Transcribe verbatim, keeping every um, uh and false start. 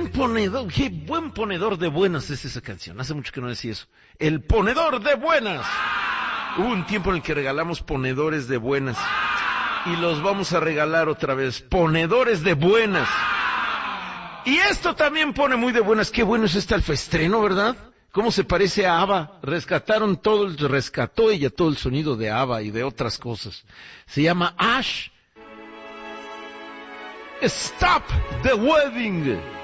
buen ponedor, qué buen ponedor de buenas es esa canción. Hace mucho que no decía eso. El ponedor de buenas. Hubo un tiempo en el que regalamos ponedores de buenas. Y los vamos a regalar otra vez. Ponedores de buenas. Y esto también pone muy de buenas. Qué bueno es este alfaestreno, ¿verdad? ¿Cómo se parece a ABBA? Rescataron todo, el, rescató ella todo el sonido de ABBA y de otras cosas. Se llama Ash. Stop the Wedding.